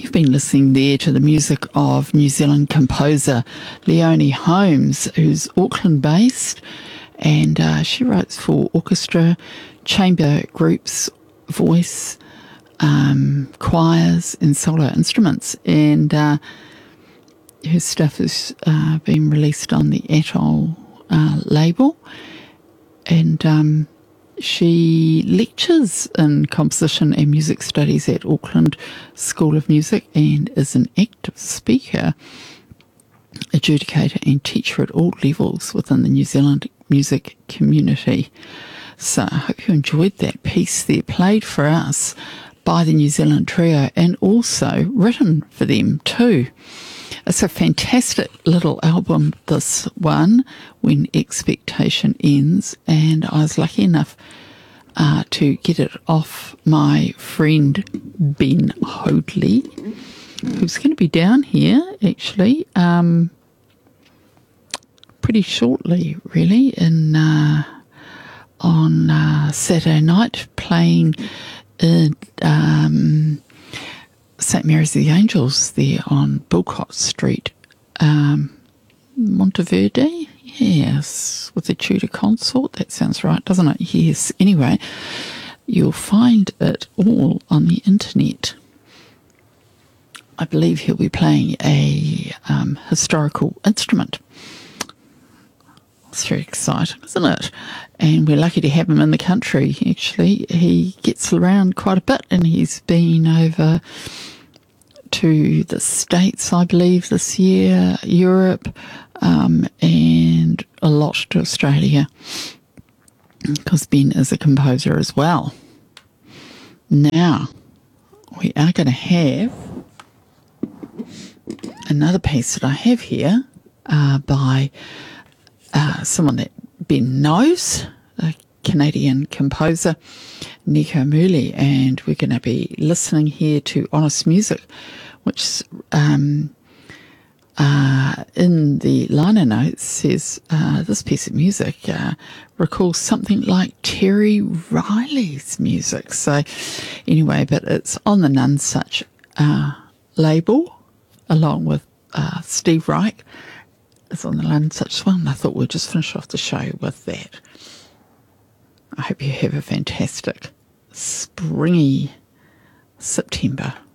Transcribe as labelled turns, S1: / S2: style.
S1: you've been listening there to the music of New Zealand composer Leonie Holmes, who's Auckland-based, and she writes for orchestra, chamber groups, voice, choirs, and solo instruments. And her stuff has been released on the Atoll label, and she lectures in composition and music studies at Auckland School of Music and is an active speaker, adjudicator and teacher at all levels within the New Zealand music community. So I hope you enjoyed that piece there, played for us by the New Zealand Trio and also written for them too. It's a fantastic little album, this one, When Expectation Ends, and I was lucky enough to get it off my friend Ben Hoadley, who's going to be down here actually pretty shortly, really, on Saturday night, playing in St Mary's of the Angels there on Bilcott Street, Monteverde, yes, with the Tudor Consort. That sounds right, doesn't it? Yes. Anyway, you'll find it all on the internet. I believe he'll be playing a historical instrument. It's very exciting, isn't it? And we're lucky to have him in the country, actually. He gets around quite a bit, and he's been over to the States, I believe, this year, Europe, and a lot to Australia, because Ben is a composer as well. Now, we are going to have another piece that I have here by someone that Ben knows, a Canadian composer, Nico Muhly, and we're going to be listening here to Honest Music, which in the liner notes says this piece of music recalls something like Terry Riley's music. So anyway, but it's on the None Such label, along with Steve Reich. It's on the None Such one. I thought we'd just finish off the show with that. I hope you have a fantastic springy September.